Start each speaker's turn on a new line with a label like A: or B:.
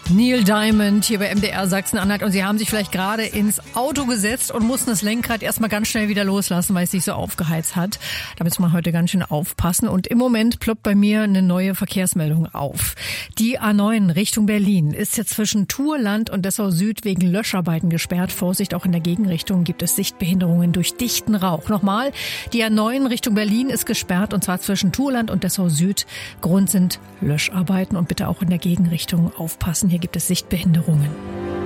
A: Neil Diamond hier bei MDR Sachsen-Anhalt, und Sie haben sich vielleicht gerade ins Auto gesetzt und mussten das Lenkrad erstmal ganz schnell wieder loslassen, weil es sich so aufgeheizt hat. Da muss man heute ganz schön aufpassen, und im Moment ploppt bei mir eine neue Verkehrsmeldung auf. Die A9 Richtung Berlin ist jetzt zwischen Thurland und Dessau Süd wegen Löscharbeiten gesperrt. Vorsicht, auch in der Gegenrichtung gibt es Sichtbehinderungen durch dichten Rauch. Nochmal, die A9 Richtung Berlin ist gesperrt, und zwar zwischen Thurland und Dessau Süd. Grund sind Löscharbeiten, und bitte auch in der Gegenrichtung aufpassen. Hier gibt es Sichtbehinderungen.